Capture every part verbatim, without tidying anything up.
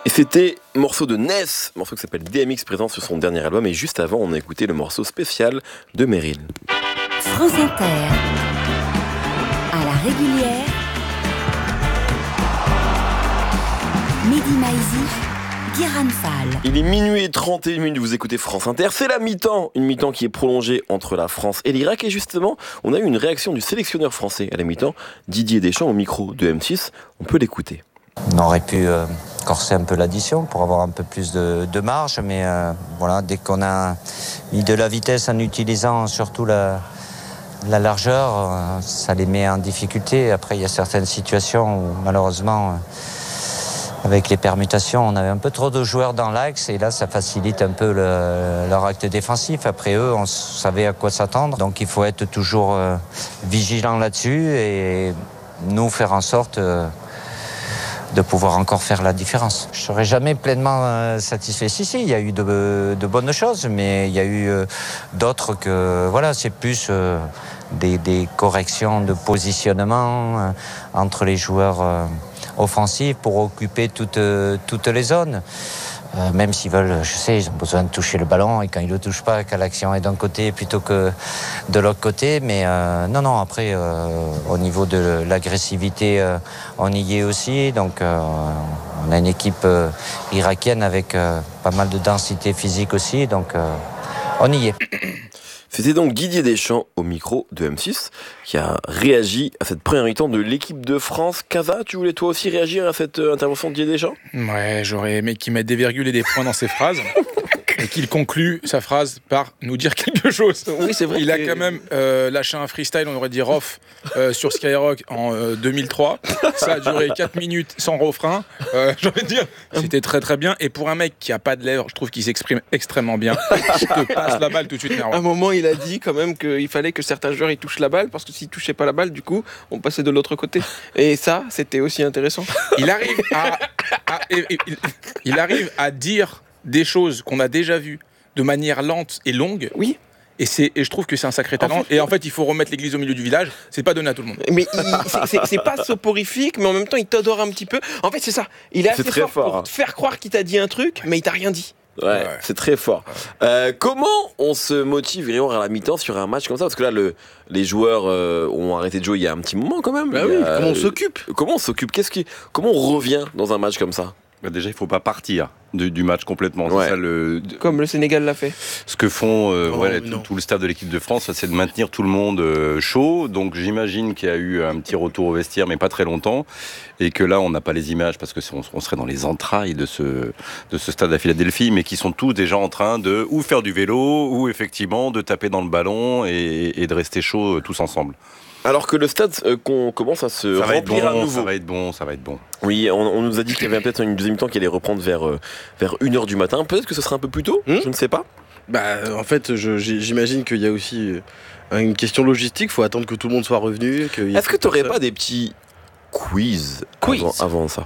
Et c'était morceau de Ness, morceau qui s'appelle D M X présent sur son dernier album. Et juste avant, on a écouté le morceau spécial de Meryl. France Inter, à la régulière, Mehdi Maizi, Guérin Fall. Il est minuit et trente et une minutes, vous écoutez France Inter. C'est la mi-temps, une mi-temps qui est prolongée entre la France et l'Irak. Et justement, on a eu une réaction du sélectionneur français à la mi-temps, Didier Deschamps, au micro de M six. On peut l'écouter. On aurait pu euh, corser un peu l'addition pour avoir un peu plus de, de marge, mais euh, voilà, dès qu'on a mis de la vitesse en utilisant surtout la, la largeur, euh, ça les met en difficulté. Après, il y a certaines situations où malheureusement, euh, avec les permutations, on avait un peu trop de joueurs dans l'axe et là, ça facilite un peu le, leur acte défensif. Après eux, on savait à quoi s'attendre, donc il faut être toujours euh, vigilant là-dessus et nous faire en sorte... Euh, de pouvoir encore faire la différence. Je ne serai jamais pleinement euh, satisfait. Si, si, il y a eu de, de bonnes choses, mais il y a eu euh, d'autres que, voilà, c'est plus euh, des, des corrections de positionnement euh, entre les joueurs euh, offensifs pour occuper toutes, euh, toutes les zones. Euh, même s'ils veulent, je sais, ils ont besoin de toucher le ballon et quand ils ne le touchent pas, quand l'action est d'un côté plutôt que de l'autre côté. Mais euh, non, non, après, euh, au niveau de l'agressivité, euh, on y est aussi. Donc, euh, on a une équipe euh, irakienne avec euh, pas mal de densité physique aussi. Donc, euh, on y est. C'était donc Didier Deschamps au micro de M six qui a réagi à cette première mi-temps de l'équipe de France. Kaza, tu voulais toi aussi réagir à cette euh, intervention de Didier Deschamps ? Ouais, j'aurais aimé qu'il mette des virgules et des points dans ses phrases et qu'il conclue sa phrase par nous dire quelque chose. Oui, c'est vrai. Il que... a quand même euh, lâché un freestyle, on aurait dit off, euh, sur Skyrock en euh, deux mille trois. Ça a duré quatre minutes sans refrain. Euh, j'ai envie de dire, c'était très très bien. Et pour un mec qui a pas de lèvres, je trouve qu'il s'exprime extrêmement bien. Je te passe la balle tout de suite, Merwan. À un moment, il a dit quand même qu'il fallait que certains joueurs ils touchent la balle parce que s'ils touchaient pas la balle, du coup, on passait de l'autre côté. Et ça, c'était aussi intéressant. Il arrive à, à il, il, il arrive à dire des choses qu'on a déjà vues de manière lente et longue. Oui. Et, c'est, et je trouve que c'est un sacré talent. En fait, et en fait, il faut remettre l'église au milieu du village. C'est pas donné à tout le monde. Mais il, c'est, c'est, c'est pas soporifique, mais en même temps, il t'adore un petit peu. En fait, c'est ça. Il est assez c'est très fort, fort pour hein. te faire croire qu'il t'a dit un truc, mais il t'a rien dit. Ouais, ouais, c'est très fort. Euh, comment on se motive à la mi-temps sur un match comme ça ? Parce que là, le, les joueurs euh, ont arrêté de jouer il y a un petit moment quand même. Bah oui, a, comment on s'occupe ? Comment on s'occupe ? Qu'est-ce qui, comment on revient dans un match comme ça ? Bah déjà, il ne faut pas partir du, du match complètement. Ouais. C'est ça, le, Comme le Sénégal l'a fait. Ce que font euh, oh, ouais, tout, tout le staff de l'équipe de France, c'est de maintenir tout le monde euh, chaud. Donc j'imagine qu'il y a eu un petit retour au vestiaire, mais pas très longtemps. Et que là, on n'a pas les images, parce qu'on on serait dans les entrailles de ce, de ce stade à Philadelphie, mais qui sont tous déjà en train de ou faire du vélo, ou effectivement de taper dans le ballon et, et de rester chaud euh, tous ensemble. Alors que le stade euh, qu'on commence à se ça remplir bon, à nouveau. Ça va être bon, ça va être bon. Oui, on, on nous a dit qu'il y avait peut-être une deuxième mi-temps qui allait reprendre vers, euh, vers une heure du matin. Peut-être que ce sera un peu plus tôt, mmh. je ne sais pas. Bah, en fait, je, j'imagine qu'il y a aussi une question logistique. Il faut attendre que tout le monde soit revenu. Est-ce que tu n'aurais pas des petits quiz, quiz. Avant, avant ça ?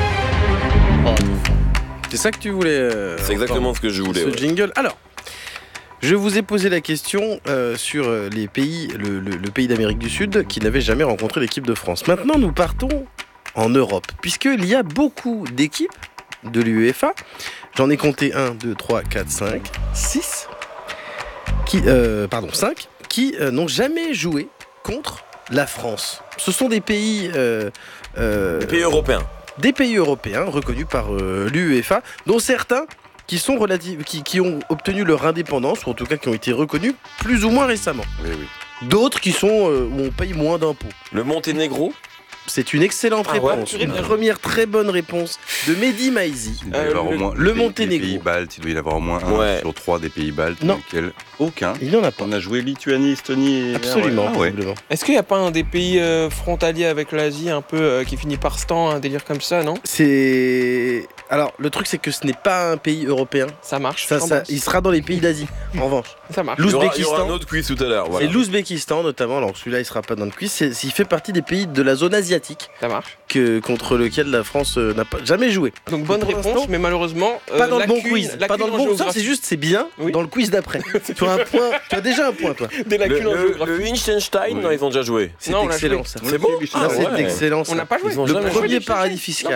Oh. C'est ça que tu voulais euh, C'est exactement ce que je voulais. Ce ouais. jingle. Alors, je vous ai posé la question euh, sur les pays, le, le, le pays d'Amérique du Sud qui n'avait jamais rencontré l'équipe de France. Maintenant, nous partons en Europe, puisqu'il y a beaucoup d'équipes de l'UEFA. J'en ai compté un, deux, trois, quatre, cinq, six, qui, euh, pardon, cinq, qui euh, n'ont jamais joué contre la France. Ce sont des pays... Euh, euh, des pays européens. Des pays européens reconnus par euh, l'UEFA, dont certains... Qui, sont relative, qui, qui ont obtenu leur indépendance, ou en tout cas qui ont été reconnus plus ou moins récemment. Oui, oui. D'autres qui sont euh, où on paye moins d'impôts. Le Monténégro ? C'est une excellente ah réponse. Ouais, une première très bonne réponse de Mehdi Maizi. Il doit y avoir euh, au moins le, le Monténégro. Les pays baltes, il doit y avoir au moins un ouais. sur trois des pays baltes. Non. Lequel aucun. Il n'y en a pas. On a joué Lituanie, Estonie. Et... Absolument. Ah ouais. Est-ce qu'il n'y a pas un des pays euh, frontaliers avec l'Asie un peu euh, qui finit par stan, un délire comme ça, non ? C'est. Alors, le truc, c'est que ce n'est pas un pays européen. Ça marche. Ça, ça, il sera dans les pays d'Asie, en revanche. Ça marche. L'Ouzbékistan. Il y aura un autre quiz tout à l'heure. Voilà. Et l'Ouzbékistan, notamment. Alors, celui-là, il ne sera pas dans le quiz. C'est, il fait partie des pays de la zone asiatique. Ça marche. Que, contre lequel la France euh, n'a pas, jamais joué. Donc, bonne réponse, mais malheureusement. Euh, pas dans lacune, le bon quiz. Pas dans le bon. Ça, c'est juste, c'est bien oui. dans le quiz d'après. tu as un point. Tu as déjà un point, toi. Des lacunes le, en le, géographie. Le Liechtenstein, oui. non, ils ont déjà joué. C'est non, excellent, ça. C'est bon. Ah, c'est excellent. On n'a pas joué. Le premier paradis fiscal.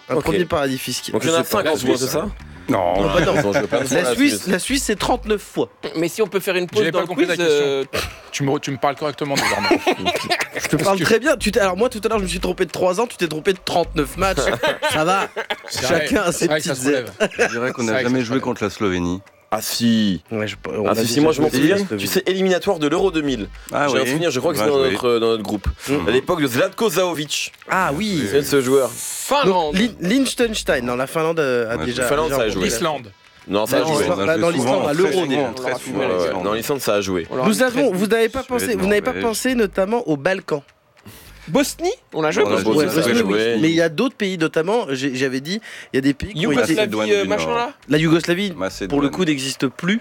Un Ok. premier paradis fiscal. Donc il y en a Je sais pas. cinq en tout, c'est ça Non. Non, bah non. Ils ont joué plein de fois, La Suisse, la Suisse, c'est trente-neuf fois. Mais si on peut faire une pause J'avais dans pas le compris quiz, ta question. euh, Tu me, tu me parles correctement désormais. Je te parle très bien. Tu t'es- Alors moi, tout à l'heure, je me suis trompé de trois ans. Tu t'es trompé de trente-neuf matchs. Ça va. C'est Chacun vrai, a ses c'est vrai que ça petites se relève. Je dirais qu'on C'est n'a vrai que jamais ça joué se contre la Slovénie. Ah si. Ouais, je, on Ah a si, dit si, moi je m'en déjà souviens. joué. Tu sais, éliminatoire de l'Euro deux mille. Ah J'ai un souvenir, je crois que c'était dans notre, dans notre groupe. Mhm. À l'époque de Zlatko Zahovic. Ah oui. C'est ce joueur. Donc, Finlande. Lin- Liechtenstein, non, la Finlande euh, a Ouais, déjà. la Finlande, déjà ça a remporté. joué. L'Islande. Non, ça a Non, joué. l'Islande, bah, dans l'Islande, à l'Euro, déjà. Très souvent. Ouais, ouais. l'Islande. Dans l'Islande, ça a joué. On leur Nous a avons, vous n'avez pas Suède, pensé, vous n'avez pas Norvège. pensé notamment aux Balkans. Bosnie, on a joué On a Bosnie. joué, Ouais, ça, Bosnie, ça, oui. joué. Mais il y a d'autres pays, notamment, j'ai- j'avais dit, il y a des pays qui ont été. Yougoslavie, Macédoine euh, du machin Nord. là. La Yougoslavie, Macédoine. pour le coup, n'existe plus.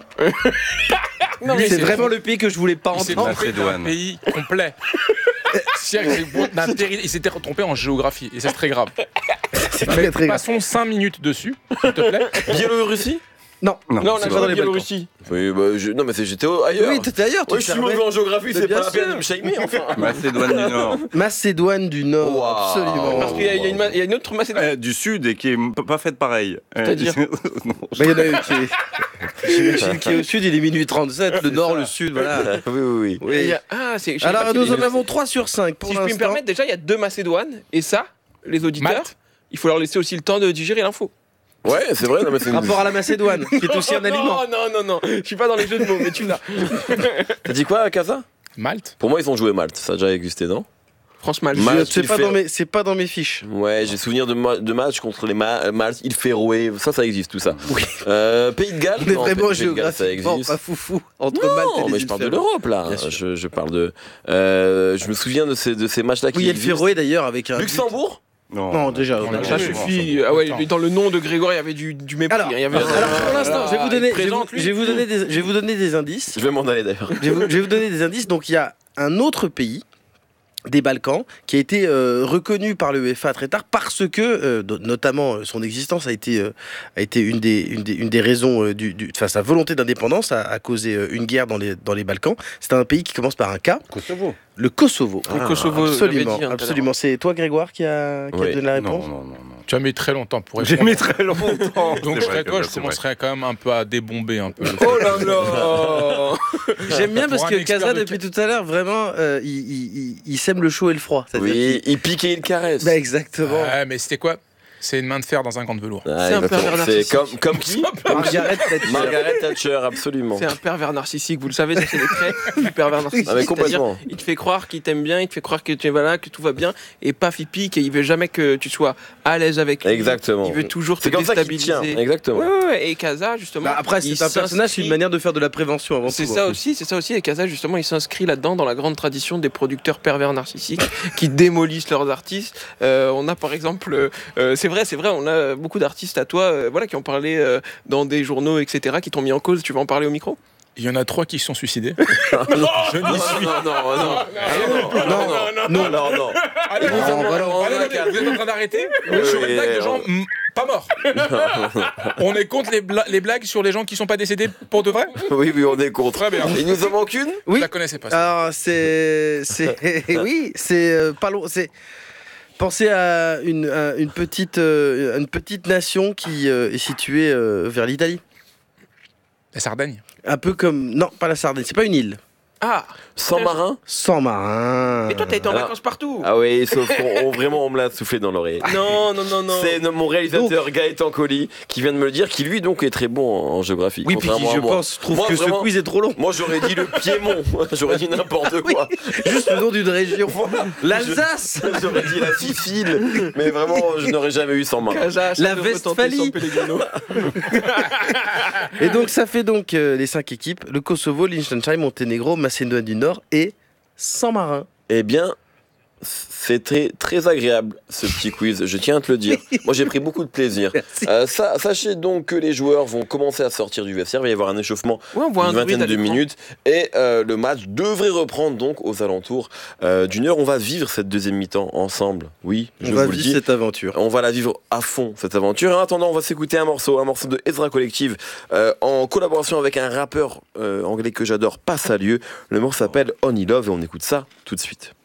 Non, mais c'est c'est vraiment fou. le pays que je voulais pas Il s'est entendre. trompé d'un Macédoine. pays complet. C'est-à-dire que c'est bon, d'un terri- Il s'était trompé en géographie et c'est très grave. C'est très très grave. Passons cinq minutes dessus, s'il te plaît. Biélorussie Non, Non, Non, on c'est a pas joué dans en les Biélorussie. Oui, bah, je- non, mais c'est- j'étais au- ailleurs. oui, t'étais ailleurs. Ouais, tu je suis servais. mauvais en géographie, c'est Mais pas bien la peine sûr. de me shamer, enfin. Macédoine du Nord. Macédoine du Nord, Wow. absolument. Parce qu'il y, a- il y a une ma- il y a une autre Macédoine. Euh, du Sud et qui est m- pas faite pareil. C'est-à-dire Euh, non, Bah, il y en a une qui est. J'imagine qui est au sud, il est minuit trente-sept, le nord, le sud, voilà. Oui, oui, oui. Et il y Oui. a- Ah, c'est. je sais Alors pas si nous les- en avons trois sur cinq pour Si je puis me l'instant. permettre, déjà, il y a deux Macédoines. Et ça, les auditeurs, Malte. il faut leur laisser aussi le temps de digérer l'info. Ouais, c'est vrai, non, mais c'est une... Rapport à la Macédoine, qui est aussi un non, aliment. non, non, non. Je suis pas dans les jeux de mots, mais tu l'as. T'as dit quoi, Casa Malte. Pour moi, ils ont joué Malte, ça a déjà existé, non France-Malte. Malte. C'est il pas, fait- dans mes- c'est pas dans mes fiches. Ouais, j'ai souvenir de, ma- de matchs contre les Ma- Malte, il Féroé, ça, ça existe, tout ça. Oui. Euh, Pays de Galles, On est non, vraiment Pays de Galles, ça géographiquement existe. pas foufou entre Malte et Non, les mais je îles parle de Féroé. l'Europe, là. Bien sûr. Je, je parle de... euh, je me souviens de ces, de ces matchs-là qui Oui, El existent. Féroé d'ailleurs avec un. Luxembourg Non, déjà, On on a- a Ça jamais suffit. Ah ouais, dans le nom de Grégoire, il y avait du, du mépris. Alors, Il y avait alors, pour l'instant, je vais vous donner, je vais vous, Présente, lui. je vais vous donner des, je vais vous donner des indices. Je vais m'en aller, d'ailleurs. Je vais, vous, je vais vous donner des indices. Donc, il y a un autre pays des Balkans qui a été euh, reconnu par l'UEFA très tard parce que, euh, do- notamment, euh, son existence a été, euh, a été une, des, une, des, une des raisons, euh, du, du, enfin, sa volonté d'indépendance a, a causé euh, une guerre dans les, dans les Balkans. C'est un pays qui commence par un K, Kosovo. le Kosovo. Le Kosovo, Absolument, j'avais dit, hein, tout à absolument. C'est toi, Grégoire, qui a, qui a Oui. donné la Non, réponse. non, non, non. Tu as mis très longtemps pour J'ai répondre. mis très longtemps. Donc C'est je vrai serais que- toi, je c'est vrai. commencerais quand même un peu à débomber un peu. Oh là là. J'aime bien parce Pour que un expert Casa, de- depuis tout à l'heure, vraiment, euh, il, il, il, il sème le chaud et le froid. C'est-à-dire Oui, il pique et il caresse. qu'il- Bah, exactement. Ouais, mais c'était quoi? C'est une main de fer dans un gant de velours. Ah, C'est un exactement. pervers C'est narcissique. comme, comme qui Margaret Thatcher. Margaret Thatcher, absolument. C'est un pervers narcissique, vous le savez, ça c'est les traits du pervers narcissique. Ah, mais C'est-à-dire, complètement. il te fait croire qu'il t'aime bien, il te fait croire que tu es voilà, que tout va bien, et paf, il pique et il veut jamais que tu sois à l'aise avec lui. Exactement. Il veut toujours te C'est comme ça qu'il déstabiliser. tient, exactement. Ouais, ouais, ouais. Et Kaza, justement. Bah, après, il c'est un personnage, c'est s'inscrit- une manière de faire de la prévention avant tout. C'est hein. ça aussi, c'est ça aussi. Et Kaza, justement, il s'inscrit là-dedans dans la grande tradition des producteurs pervers narcissiques qui démolissent leurs artistes. Euh, on a par exemple, euh, c'est vrai, c'est vrai, on a beaucoup d'artistes à toi, euh, voilà, qui ont parlé euh, dans des journaux, et cetera, qui t'ont mis en cause. Tu vas en parler au micro? Il y en a trois qui se sont suicidés. Non, non, non, non, non. Non, non, non. Non, non. Allez, vous, Non, êtes- bah non. allez, allez, vous êtes en train d'arrêter sur une blague de gens mm, pas morts. On est contre les, bla- les blagues sur les gens qui sont pas décédés pour de vrai? Oui, oui, on est contre. Très bien. Il nous en manque une Je Oui. la connaissais pas. ça. Alors, c'est. c'est- Oui, c'est euh, pas long. C'est. Pensez à une, à une, petite, euh, une petite nation qui euh, est située euh, vers l'Italie. La Sardaigne. Un peu comme. Non, pas la Sardaigne, c'est pas une île. Ah. Sans marin Sans marin. Et toi, t'as été en Alors- vacances partout. Ah oui, sauf qu'on on- vraiment on me l'a soufflé dans l'oreille. Non, non, non, non. C'est mon réalisateur Gaëtan Colli qui vient de me le dire, qui lui donc est très bon en, en géographie. Oui, puis qui, contrairement à je moi. pense, trouve Moi, que vraiment- ce quiz est trop long. Moi j'aurais dit le Piémont, j'aurais dit n'importe quoi. Juste le nom d'une région. L'Alsace. J'aurais dit la Sicile, mais vraiment je n'aurais jamais eu sans marin. Kaza, ça La peut retenter Westphalie. sans Pellegrino. Et donc, ça fait donc euh, les cinq équipes le Kosovo, Liechtenstein, Monténégro, Macédoine du Nord et San Marin. Eh bien, c'était très agréable ce petit quiz, je tiens à te le dire. Moi j'ai pris beaucoup de plaisir. Merci. Euh, ça, sachez donc que les joueurs vont commencer à sortir du vestiaire, il va y avoir un échauffement Ouais, on voit un une druide vingtaine à de l'écran. minutes et euh, le match devrait reprendre donc aux alentours euh, d'une heure. On va vivre cette deuxième mi-temps ensemble, oui, je On va vous le vivre dis. cette aventure. On va la vivre à fond cette aventure. En attendant, on va s'écouter un morceau, un morceau de Ezra Collective euh, en collaboration avec un rappeur euh, anglais que j'adore, Passalieu. Le morceau s'appelle Only Love et on écoute ça tout de suite.